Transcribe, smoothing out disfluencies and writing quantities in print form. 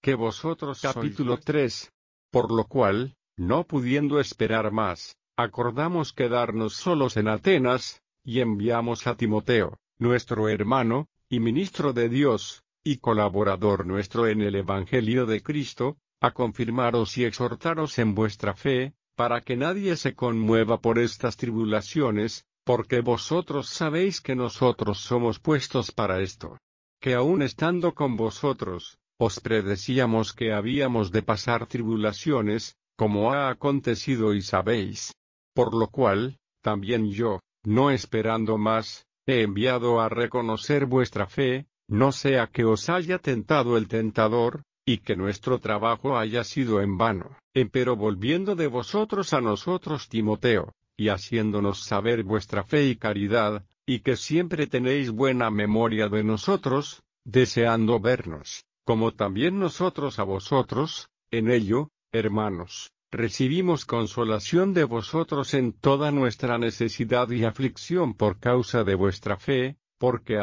que vosotros sois. Capítulo 3. Por lo cual, no pudiendo esperar más, acordamos quedarnos solos en Atenas, y enviamos a Timoteo, nuestro hermano, y ministro de Dios, y colaborador nuestro en el Evangelio de Cristo, a confirmaros y exhortaros en vuestra fe, para que nadie se conmueva por estas tribulaciones, porque vosotros sabéis que nosotros somos puestos para esto. Que aun estando con vosotros, os predecíamos que habíamos de pasar tribulaciones, como ha acontecido y sabéis. Por lo cual, también yo, no esperando más, he enviado a reconocer vuestra fe, no sea que os haya tentado el tentador, y que nuestro trabajo haya sido en vano. Empero volviendo de vosotros a nosotros Timoteo, y haciéndonos saber vuestra fe y caridad, y que siempre tenéis buena memoria de nosotros, deseando vernos, como también nosotros a vosotros, en ello, hermanos, recibimos consolación de vosotros en toda nuestra necesidad y aflicción por causa de vuestra fe, porque